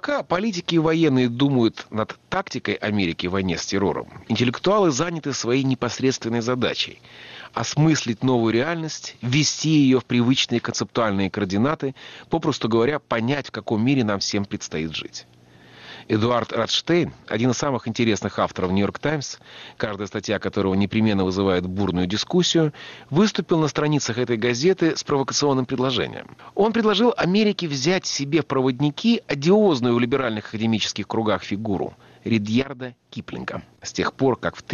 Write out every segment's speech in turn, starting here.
Пока политики и военные думают над тактикой Америки в войне с террором, интеллектуалы заняты своей непосредственной задачей – осмыслить новую реальность, ввести ее в привычные концептуальные координаты, попросту говоря, понять, в каком мире нам всем предстоит жить. Эдуард Радштейн, один из самых интересных авторов «Нью-Йорк Таймс», каждая статья которого непременно вызывает бурную дискуссию, выступил на страницах этой газеты с провокационным предложением. Он предложил Америке взять себе в проводники одиозную в либеральных академических кругах фигуру Ридьярда Киплинга. С тех пор, как в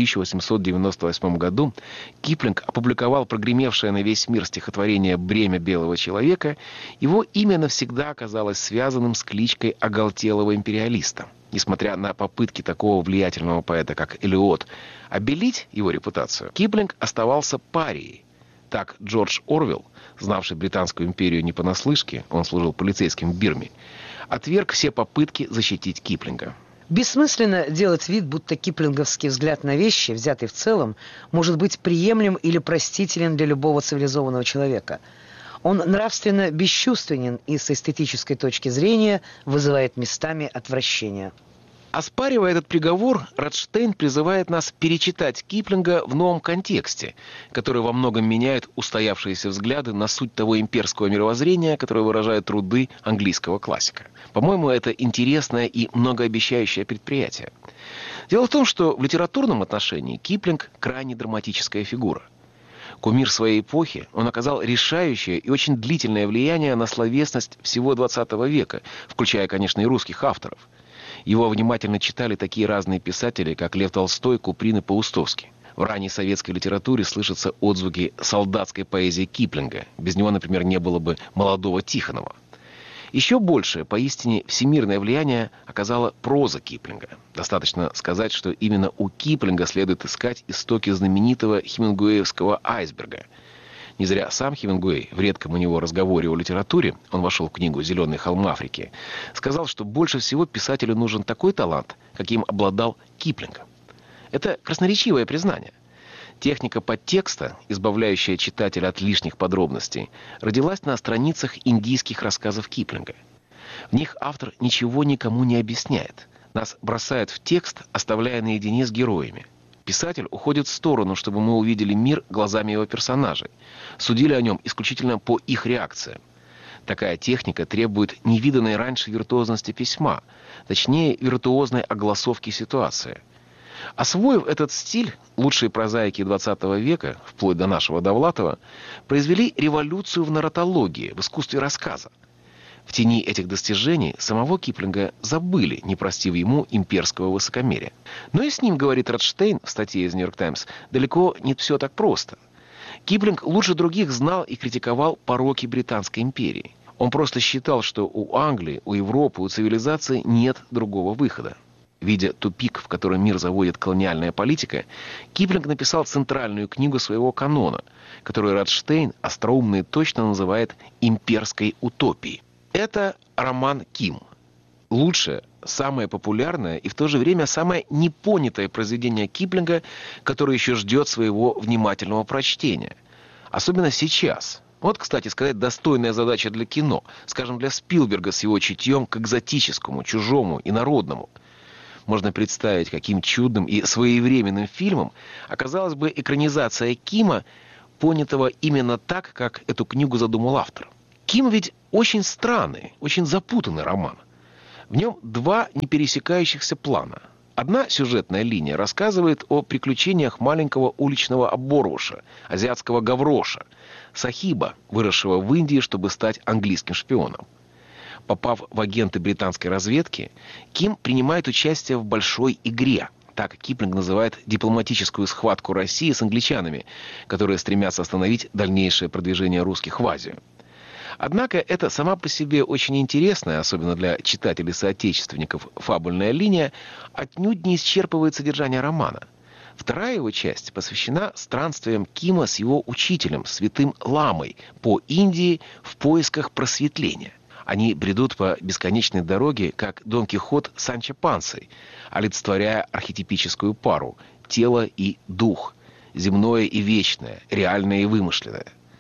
1898 году Киплинг опубликовал прогремевшее на весь мир стихотворение «Бремя белого человека», его имя навсегда оказалось связанным с кличкой оголтелого империалиста. Несмотря на попытки такого влиятельного поэта, как Элиот, обелить его репутацию, Киплинг оставался парией. Так Джордж Орвелл, знавший Британскую империю не понаслышке, он служил полицейским в Бирме, отверг все попытки защитить Киплинга. Бессмысленно делать вид, будто киплинговский взгляд на вещи, взятый в целом, может быть приемлем или простителен для любого цивилизованного человека. Он нравственно бесчувственен и с эстетической точки зрения вызывает местами отвращение. Оспаривая этот приговор, Радштейн призывает нас перечитать Киплинга в новом контексте, который во многом меняет устоявшиеся взгляды на суть того имперского мировоззрения, которое выражают труды английского классика. По-моему, это интересное и многообещающее предприятие. Дело в том, что в литературном отношении Киплинг – крайне драматическая фигура. Кумир своей эпохи, он оказал решающее и очень длительное влияние на словесность всего XX века, включая, конечно, и русских авторов. Его внимательно читали такие разные писатели, как Лев Толстой, Куприн и Паустовский. В ранней советской литературе слышатся отзвуки солдатской поэзии Киплинга. Без него, например, не было бы молодого Тихонова. Еще большее, поистине всемирное влияние оказала проза Киплинга. Достаточно сказать, что именно у Киплинга следует искать истоки знаменитого хемингуэевского айсберга. Не зря сам Хемингуэй в редком у него разговоре о литературе, он вошел в книгу «Зеленый холм Африки», сказал, что больше всего писателю нужен такой талант, каким обладал Киплинг. Это красноречивое признание. Техника подтекста, избавляющая читателя от лишних подробностей, родилась на страницах индийских рассказов Киплинга. В них автор ничего никому не объясняет. Нас бросают в текст, оставляя наедине с героями. Писатель уходит в сторону, чтобы мы увидели мир глазами его персонажей, судили о нем исключительно по их реакциям. Такая техника требует невиданной раньше виртуозности письма, точнее, виртуозной огласовки ситуации. Освоив этот стиль, лучшие прозаики XX века, вплоть до нашего Довлатова, произвели революцию в нарратологии, в искусстве рассказа. В тени этих достижений самого Киплинга забыли, не простив ему имперского высокомерия. Но и с ним, говорит Радштейн в статье из «Нью-Йорк Таймс», далеко не все так просто. Киплинг лучше других знал и критиковал пороки Британской империи. Он просто считал, что у Англии, у Европы, у цивилизации нет другого выхода. Видя тупик, в который мир заводит колониальная политика, Киплинг написал центральную книгу своего канона, которую Радштейн остроумно и точно называет «имперской утопией». Это роман «Ким». Лучшее, самое популярное и в то же время самое непонятое произведение Киплинга, которое еще ждет своего внимательного прочтения. Особенно сейчас. Вот, кстати сказать, достойная задача для кино, скажем, для Спилберга с его чутьем к экзотическому, чужому и народному. Можно представить, каким чудным и своевременным фильмом оказалась бы экранизация Кима, понятого именно так, как эту книгу задумал автор. Ким ведь очень странный, очень запутанный роман. В нем два непересекающихся плана. Одна сюжетная линия рассказывает о приключениях маленького уличного оборвыша, азиатского гавроша, Сахиба, выросшего в Индии, чтобы стать английским шпионом. Попав в агенты британской разведки, Ким принимает участие в большой игре. Так Киплинг называет дипломатическую схватку России с англичанами, которые стремятся остановить дальнейшее продвижение русских в Азию. Однако это сама по себе очень интересная, особенно для читателей-соотечественников, фабульная линия отнюдь не исчерпывает содержание романа. Вторая его часть посвящена странствиям Кима с его учителем, святым Ламой, по Индии в поисках просветления. Они бредут по бесконечной дороге, как Дон Кихот с Санчо Пансой, олицетворяя архетипическую пару – тело и дух, земное и вечное, реальное и вымышленное.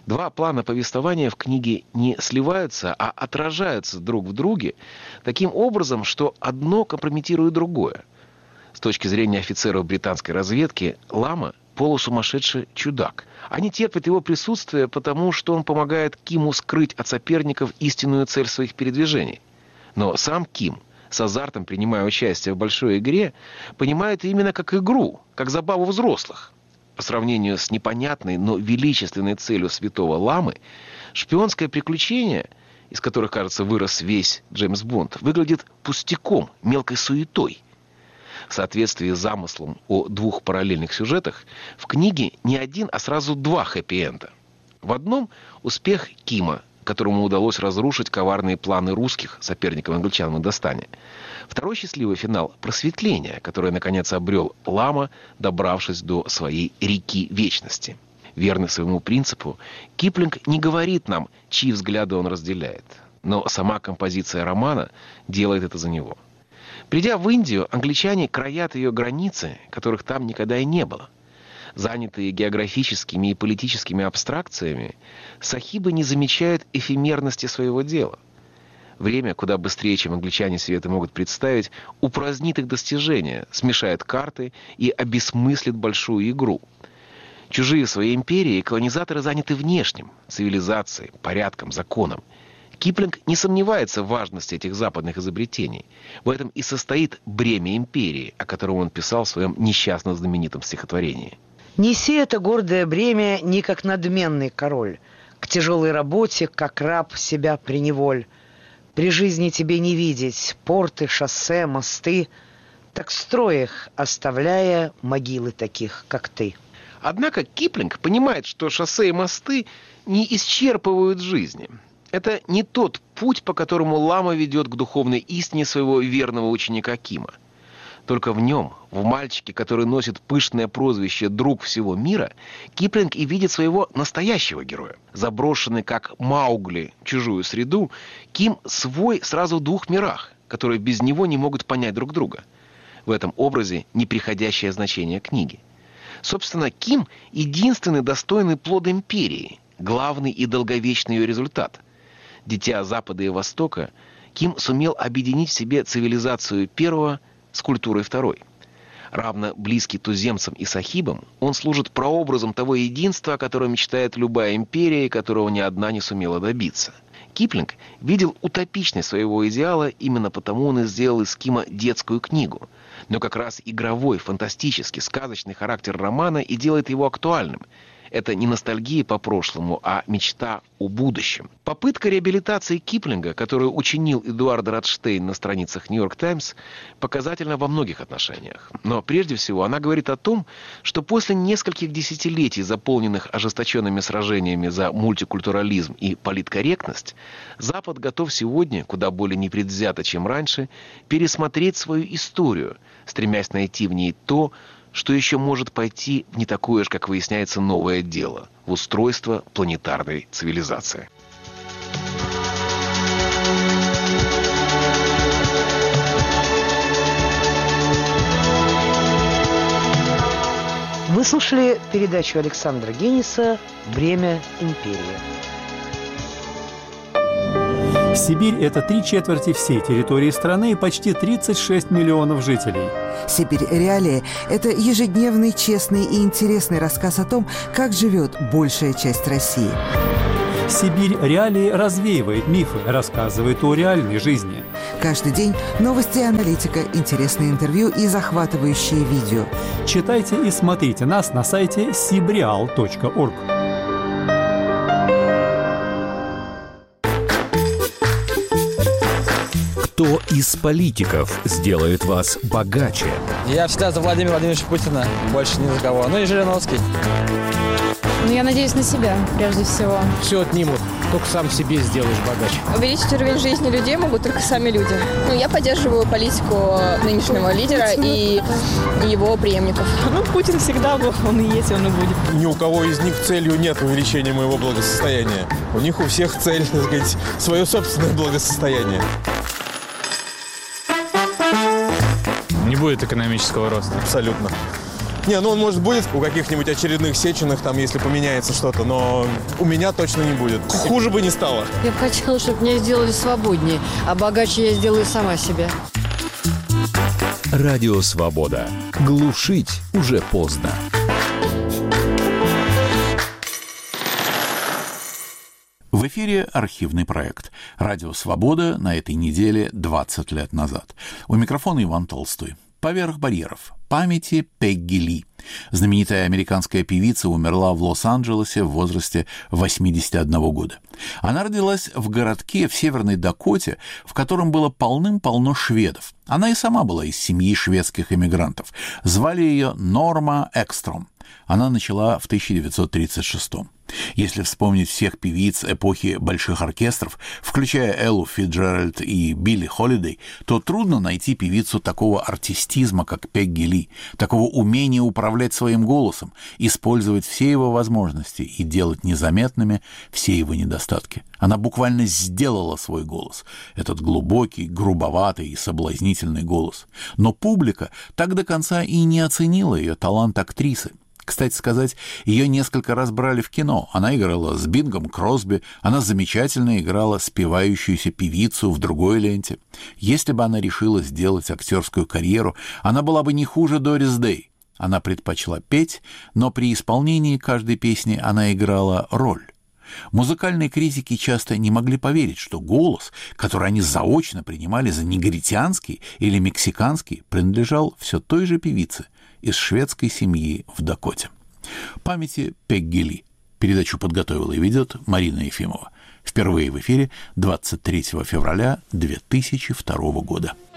Два плана повествования в книге не сливаются, а отражаются друг в друге таким образом, что одно компрометирует другое. С точки зрения офицеров британской разведки, Лама – полусумасшедший чудак. Они терпят его присутствие, потому что он помогает Киму скрыть от соперников истинную цель своих передвижений. Но сам Ким, с азартом принимая участие в большой игре, понимает именно как игру, как забаву взрослых. По сравнению с непонятной, но величественной целью святого Ламы, шпионское приключение, из которых, кажется, вырос весь Джеймс Бонд, выглядит пустяком, мелкой суетой. В соответствии с замыслом о двух параллельных сюжетах, в книге не один, а сразу два хэппи-энда. В одном – успех Кима, которому удалось разрушить коварные планы русских, соперников англичан в Индостане. Второй счастливый финал – просветление, которое, наконец, обрел Лама, добравшись до своей реки вечности. Верный своему принципу, Киплинг не говорит нам, чьи взгляды он разделяет. Но сама композиция романа делает это за него. Придя в Индию, англичане краят ее границы, которых там никогда и не было. Занятые географическими и политическими абстракциями, сахибы не замечают эфемерности своего дела. Время, куда быстрее, чем англичане себе это могут представить, упразднит их достижения, смешает карты и обесмыслит большую игру. Чужие в своей империи колонизаторы заняты внешним – цивилизацией, порядком, законом. Киплинг не сомневается в важности этих западных изобретений. В этом и состоит бремя империи, о котором он писал в своем несчастно знаменитом стихотворении. «Неси это гордое бремя не как надменный король, к тяжелой работе, как раб себя приневоль. При жизни тебе не видеть порты, шоссе, мосты, так строй их, оставляя могилы таких, как ты». Однако Киплинг понимает, что шоссе и мосты не исчерпывают жизни. Это не тот путь, по которому Лама ведет к духовной истине своего верного ученика Кима. Только в нем, в мальчике, который носит пышное прозвище «Друг всего мира», Киплинг и видит своего настоящего героя. Заброшенный как Маугли в чужую среду, Ким свой сразу в двух мирах, которые без него не могут понять друг друга. В этом образе неприходящее значение книги. Собственно, Ким – единственный достойный плод империи, главный и долговечный ее результат. Дитя Запада и Востока, Ким сумел объединить в себе цивилизацию первого с культурой второй. Равно близкий туземцам и сахибам, он служит прообразом того единства, о котором мечтает любая империя, и которого ни одна не сумела добиться. Киплинг видел утопичность своего идеала, именно потому он и сделал из Кима детскую книгу. Но как раз игровой, фантастический, сказочный характер романа и делает его актуальным. Это не ностальгия по прошлому, а мечта о будущем. Попытка реабилитации Киплинга, которую учинил Эдуард Радштейн на страницах «Нью-Йорк Таймс», показательна во многих отношениях. Но прежде всего она говорит о том, что после нескольких десятилетий, заполненных ожесточенными сражениями за мультикультурализм и политкорректность, Запад готов сегодня, куда более непредвзято, чем раньше, пересмотреть свою историю, стремясь найти в ней то, что еще может пойти в не такое же, как выясняется, новое дело – в устройство планетарной цивилизации. Вы слушали передачу Александра Гениса «Бремя империи». Сибирь – это 3/4 всей территории страны и почти 36 миллионов жителей. «Сибирь. Реалии» – это ежедневный, честный и интересный рассказ о том, как живет большая часть России. «Сибирь. Реалии» развеивает мифы, рассказывает о реальной жизни. Каждый день новости и аналитика, интересные интервью и захватывающие видео. Читайте и смотрите нас на сайте sibreal.org. Кто из политиков сделает вас богаче? Я всегда за Владимира Владимировича Путина, больше ни за кого. Ну и Жириновский. Ну, я надеюсь на себя, прежде всего. Все отнимут, только сам себе сделаешь богаче. Увеличить уровень жизни людей могут только сами люди. Ну, я поддерживаю политику нынешнего лидера и его преемников. Ну, Путин всегда был, он и есть, он и будет. Ни у кого из них целью нет увеличения моего благосостояния. У них у всех цель, так сказать, свое собственное благосостояние. Не будет экономического роста. Абсолютно. Не, ну он, может, будет у каких-нибудь очередных Сеченых, там, если поменяется что-то, но у меня точно не будет. Хуже бы не стало. Я бы хотела, чтобы меня сделали свободнее, а богаче я сделаю сама себя. Радио «Свобода». Глушить уже поздно. В эфире архивный проект «Радио Свобода» на этой неделе 20 лет назад. У микрофона Иван Толстой. «Поверх барьеров. Памяти Пегги Ли». Знаменитая американская певица умерла в Лос-Анджелесе в возрасте 81 года. Она родилась в городке в Северной Дакоте, в котором было полным-полно шведов. Она и сама была из семьи шведских эмигрантов. Звали ее Норма Экстром. Она начала в 1936-м. Если вспомнить всех певиц эпохи больших оркестров, включая Эллу Фицджеральд и Билли Холидей, то трудно найти певицу такого артистизма, как Пегги Ли, такого умения управлять своим голосом, использовать все его возможности и делать незаметными все его недостатки. Она буквально сделала свой голос, этот глубокий, грубоватый и соблазнительный голос. Но публика так до конца и не оценила ее талант актрисы. Кстати сказать, ее несколько раз брали в кино. Она играла с Бингом Кросби, она замечательно играла спевающуюся певицу в другой ленте. Если бы она решила сделать актерскую карьеру, она была бы не хуже Дорис Дэй. Она предпочла петь, но при исполнении каждой песни она играла роль. Музыкальные критики часто не могли поверить, что голос, который они заочно принимали за негритянский или мексиканский, принадлежал все той же певице из шведской семьи в Дакоте. Памяти Пегги Ли. Передачу подготовила и ведет Марина Ефимова. Впервые в эфире 23 февраля 2002 года.